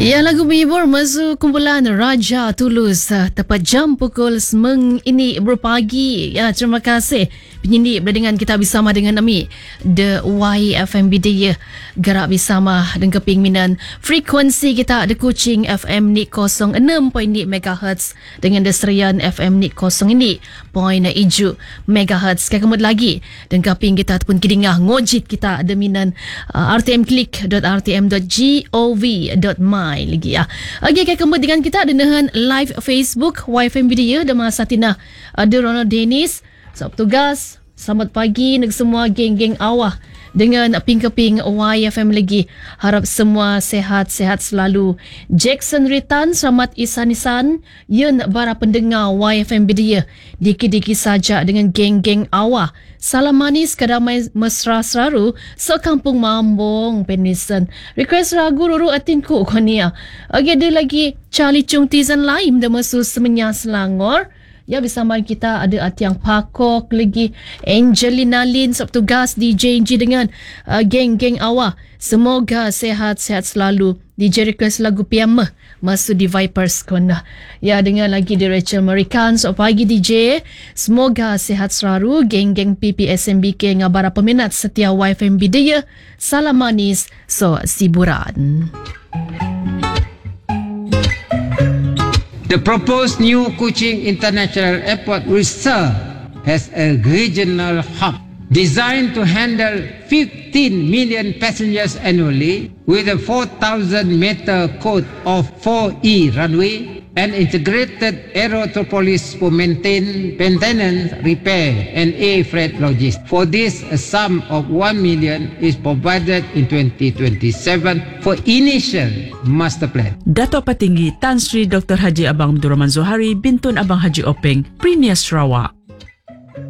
Ya, lagu menghibur masuk kumpulan Raja Tulus tepat jam pukul 9 ini berpagi. Ya, terima kasih penyidik berdengan kita bersama dengan kami The YFM Bidaya gerak bersama dengan kepingminan frekuensi kita The Kuching FM ni 06.0 MHz dengan Deserian FM ni 0 ini point 7 MHz. Kekemud lagi dan keping kita ataupun kidingah ngojit kita deminan rtmclick.rtm.gov.my lagi ya. Okey, kekemud dengan kita dengan live Facebook YFM Bidaya dan masa tina ada Ronald Dennis petugas. Selamat pagi nak semua geng-geng awah dengan ping-keping YFM lagi. Harap semua sehat-sehat selalu. Jackson Ritan, selamat isan-isan. Yun para pendengar YFM Bidaya. Diki-diki saja dengan geng-geng awah. Salam manis kedamai mesra seraru sekampung Mambong Penisen. Request lagu Ruru Atinku Konia. Okey, ada lagi Charlie Chung Tizan Laim dan Mesu Semenya Selangor. Ya, bersama kita ada Atiang Pakok lagi, Angelina Lin, petugas DJ NG dengan geng-geng awah. Semoga sehat-sehat selalu. DJ request lagu Piamah masuk di Vipers Kona. Ya, dengan lagi di Rachel Marikan. So pagi DJ. Semoga sehat selalu. Geng-geng PPSMBK ngabara peminat setia YFM Bidaya. Salam manis. So siburan. The proposed new Kuching International Airport will serve as a regional hub designed to handle 15 million passengers annually with a 4,000-meter code of 4E runway and integrated aerotropolis for maintenance, repair and air freight logistics. For this, a sum of 1 million is provided in 2027 for initial master plan. Dato' Patinggi Tan Sri Dr. Haji Abang Abdul Rahman Zohari Bintun Abang Haji Openg Premier Sarawak.